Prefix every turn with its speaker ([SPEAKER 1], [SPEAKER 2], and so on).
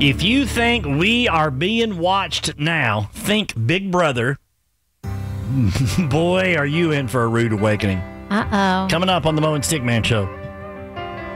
[SPEAKER 1] If you think we are being watched now, think Big Brother. Boy, are you in for a rude awakening.
[SPEAKER 2] Uh-oh.
[SPEAKER 1] Coming up on the Mo and Stickman Show.